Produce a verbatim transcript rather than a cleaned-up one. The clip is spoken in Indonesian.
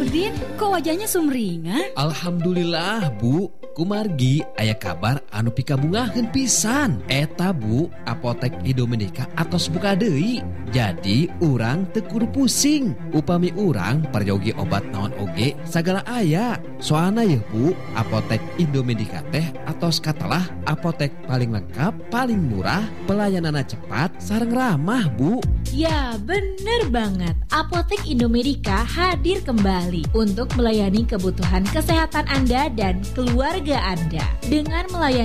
Nurdin, kok wajahnya sumringah? Alhamdulillah Bu, kumargi aya kabar anu pikabungaheun pisan. Eta Bu, apotek Idomenica atos buka deui. Jadi urang teu kudu pusing. Upami urang peryogi obat naon oge sagala aya. Soalna ya Bu, apotek Idomenica teh atos katalah apotek paling lengkap, paling murah, pelayananna cepat, sareng ramah Bu. Ya bener banget, Apotek Idomenica hadir kembali untuk melayani kebutuhan kesehatan Anda dan keluarga Anda. Dengan melayani